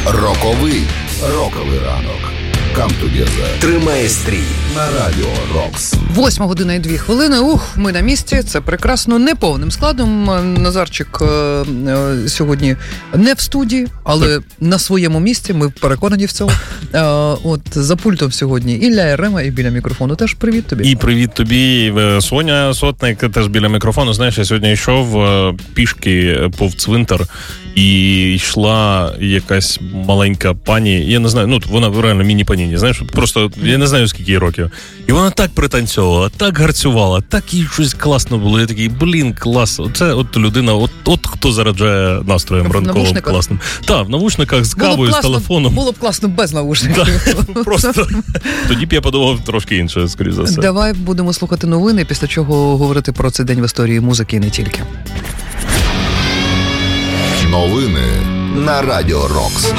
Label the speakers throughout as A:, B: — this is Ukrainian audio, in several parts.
A: Роковий ранок. Come together. Тримай стрій на Радіо Рокс.
B: 8:02. Ми на місці. Це прекрасно. Не повним складом. Назарчик сьогодні не в студії, але на своєму місці. Ми переконані в цьому. От за пультом сьогодні Ілля Ярема, і біля мікрофону теж привіт тобі.
C: І привіт тобі, Соня Сотник, теж біля мікрофону. Знаєш, я сьогодні йшов пішки повз цвинтар, і йшла якась маленька пані, я не знаю, вона реально міні-паніні, знаєш, просто, я не знаю, скільки їй років. І вона так пританцьовувала, так гарцювала, так їй щось класно було. Я такий, клас, це от людина, от хто зараджає настроєм ранковим класним. Так, в навушниках з кавою, з телефоном.
B: Було б класно без навушників.
C: Просто тоді б я подумав трошки інше, скоріш за все.
B: Давай будемо слухати новини, після чого говорити про цей день в історії музики і не тільки.
A: Новини на Радіо Рокс.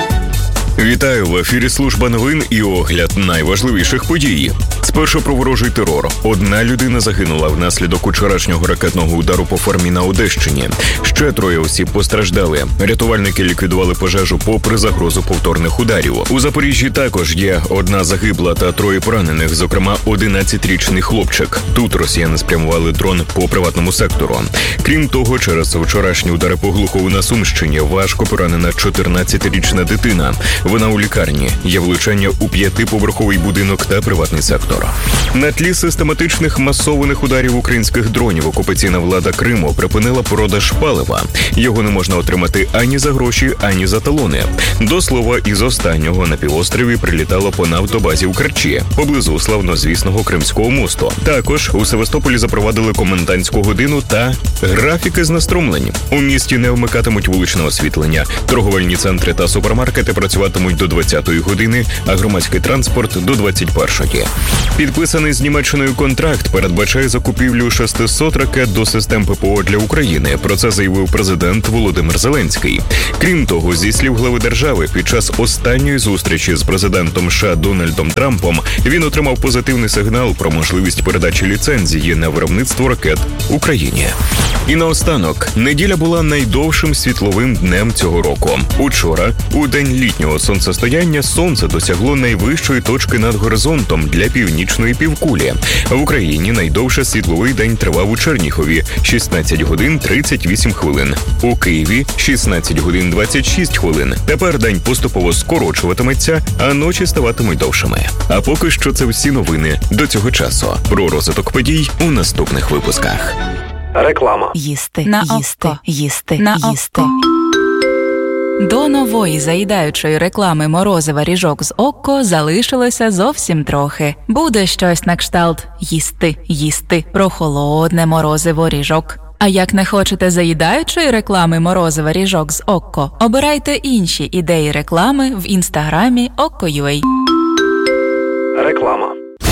D: Вітаю, в ефірі служба новин і огляд найважливіших подій. Спершу про ворожий терор. Одна людина загинула внаслідок вчорашнього ракетного удару по фермі на Одещині. Ще 3 осіб постраждали. Рятувальники ліквідували пожежу попри загрозу повторних ударів. У Запоріжжі також є 1 загибла та 3 поранених, зокрема 11-річний хлопчик. Тут росіяни спрямували дрон по приватному сектору. Крім того, через вчорашні удари по Глухову на Сумщині важко поранена 14-річна дитина. Вона у лікарні. Є влучання у 5-поверховий будинок та приватний сектор. На тлі систематичних масованих ударів українських дронів окупаційна влада Криму припинила продаж палива. Його не можна отримати ані за гроші, ані за талони. До слова, із останнього на півострові прилітало по нафтобазі у Керчі, поблизу славнозвісного Кримського мосту. Також у Севастополі запровадили комендантську годину та графіки знеструмлень. У місті не вмикатимуть вуличне освітлення. Торговельні центри та супермаркети працюватимуть до 20-ї години, а громадський транспорт до 21-ї. Підписаний з Німеччиною контракт передбачає закупівлю 600 ракет до систем ППО для України. Про це заявив президент Володимир Зеленський. Крім того, зі слів глави держави, під час останньої зустрічі з президентом США Дональдом Трампом він отримав позитивний сигнал про можливість передачі ліцензії на виробництво ракет Україні. І наостанок, неділя була найдовшим світловим днем цього року. Учора, у день літнього сонцестояння, сонце досягло найвищої точки над горизонтом для північної півкулі. В Україні найдовше світловий день тривав у Чернігові – 16 годин 38 хвилин. У Києві – 16 годин 26 хвилин. Тепер день поступово скорочуватиметься, а ночі ставатимуть довшими. А поки що це всі новини до цього часу. Про розвиток подій у наступних випусках.
E: Реклама.
F: Їсти на око. Їсти на око. До нової заїдаючої реклами морозива ріжок з Окко залишилося зовсім трохи. Буде щось на кшталт їсти прохолодне морозиво ріжок. А як не хочете заїдаючої реклами морозива ріжок з Окко, обирайте інші ідеї реклами в інстаграмі Okko.ua.
E: Реклама.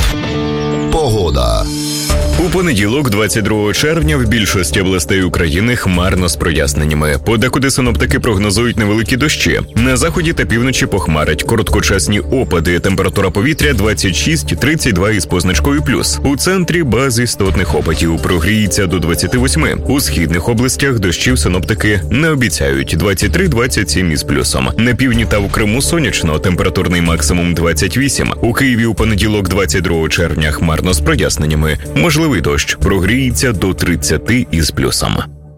A: Погода.
D: У понеділок, 22 червня, в більшості областей України хмарно з проясненнями. Подекуди синоптики прогнозують невеликі дощі. На заході та півночі похмарить. Короткочасні опади. Температура повітря 26-32 із позначкою плюс. У центрі без істотних опадів. Прогріється до 28. У східних областях дощів синоптики не обіцяють. 23-27 із плюсом. На півдні та в Криму сонячно. Температурний максимум 28. У Києві у понеділок, 22 червня, хмарно з проясненнями. Можливий дощ. Прогріється до 30 із плюсом.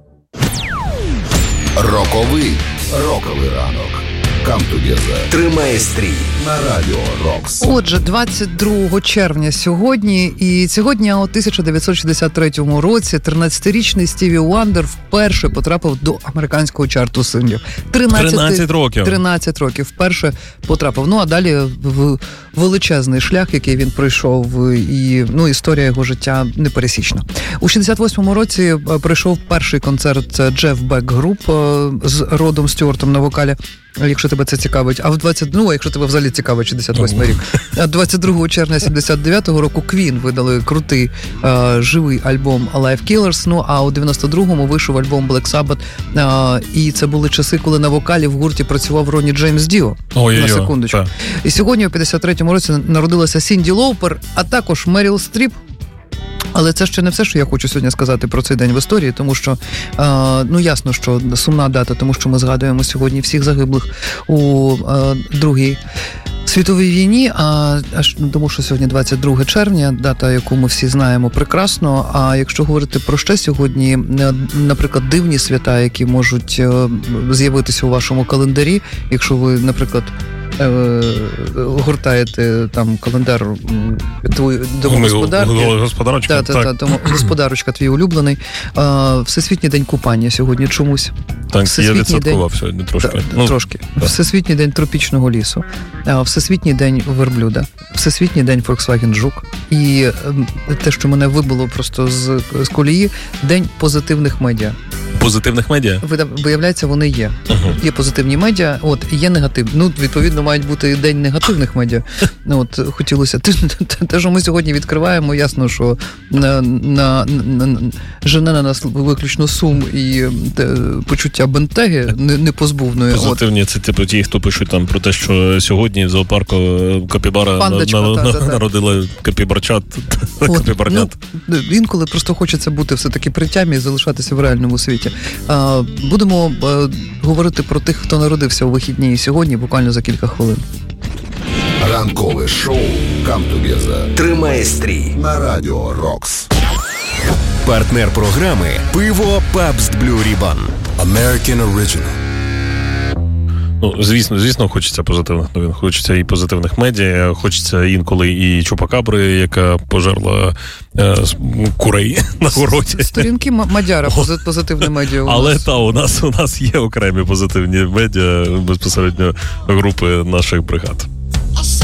A: Роковий ранок. Come together. Тримай стрій на Радіо Рокс.
B: Отже, 22 червня сьогодні, і сьогодні у 1963 році 13-річний Стіві Уандер вперше потрапив до американського чарту синглів.
C: 13 років.
B: 13 років вперше потрапив. Ну, а далі в величезний шлях, який він пройшов, і історія його життя непересічна. У 68-му році пройшов перший концерт Джеф Бек груп з Родом Стюартом на вокалі. Якщо тебе це цікавить. А якщо тебе взагалі цікавить 68-й рік. 22 червня 79-го року Queen видали крутий живий альбом Live Killers. А у 92-му вийшов альбом Black Sabbath. І це були часи, коли на вокалі в гурті працював Ронні Джеймс Діо. На секундочку. І сьогодні у 53-му році народилася Сінді Лоупер, а також Меріл Стріп. Але це ще не все, що я хочу сьогодні сказати про цей день в історії, тому що, ясно, що сумна дата, тому що ми згадуємо сьогодні всіх загиблих у Другій світовій війні, тому що сьогодні 22 червня, дата, яку ми всі знаємо прекрасно. А якщо говорити про ще сьогодні, наприклад, дивні свята, які можуть з'явитися у вашому календарі, якщо ви, наприклад, гуртаєте там календар
C: господарочка.
B: Тому господарочка твій улюблений. Всесвітній день купання сьогодні чомусь.
C: Так, я відсвяткував сьогодні трошки.
B: Трошки. Всесвітній день тропічного лісу. Всесвітній день верблюда. Всесвітній день Volkswagen Жук. І те, що мене вибило просто з колії, день позитивних медіа.
C: Позитивних медіа?
B: Виявляється, вони є. Є позитивні медіа, є негативні. Відповідно, мають бути день негативних медіа. Хотілося. Те, що ми сьогодні відкриваємо, ясно, що жене на нас виключно сум і почуття бентеги непозбувної.
C: Позитивні, це типу ті, хто пишуть там про те, що сьогодні в зоопарку капібара народила капібарчат.
B: Інколи просто хочеться бути все-таки при тямі і залишатися в реальному світі. Будемо говорити про тих, хто народився у вихідні сьогодні, буквально за кілька хвилин.
A: Ранкове шоу «Come Together» тримає стрій на Радіо Рокс.
G: Партнер програми «Пиво Pabst Blue Ribbon». American Original.
C: Звісно, хочеться позитивних новин, хочеться і позитивних медіа, хочеться інколи і Чупакабри, яка пожерла курей на городі.
B: Сторінки Мадяра, позитивне медіа.
C: Але у нас є окремі позитивні медіа, безпосередньо групи наших бригад.